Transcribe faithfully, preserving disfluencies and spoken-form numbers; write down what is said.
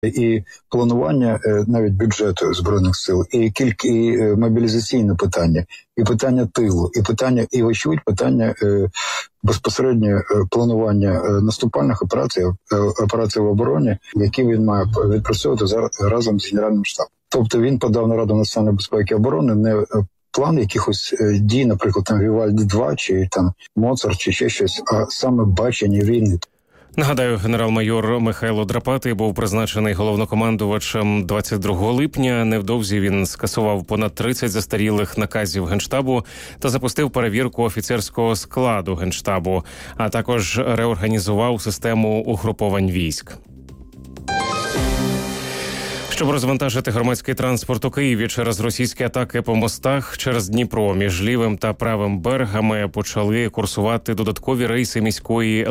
І планування навіть бюджету Збройних сил, і кілька і мобілізаційне питання, і питання тилу, і питання, і вочевидь питання безпосередньо планування наступальних операцій, операцій в обороні, які він має відпрацьовувати разом з Генеральним штабом. Тобто він подав на Раду національної безпеки і оборони не план якихось дій, наприклад, там Вівальді два, чи там Моцарт, чи ще щось, а саме бачення війни. Нагадаю, генерал-майор Михайло Драпатий був призначений головнокомандувачем двадцять другого липня. Невдовзі він скасував понад тридцять застарілих наказів Генштабу та запустив перевірку офіцерського складу Генштабу, а також реорганізував систему угруповань військ. Щоб розвантажити громадський транспорт у Києві через російські атаки по мостах через Дніпро між лівим та правим берегами почали курсувати додаткові рейси міської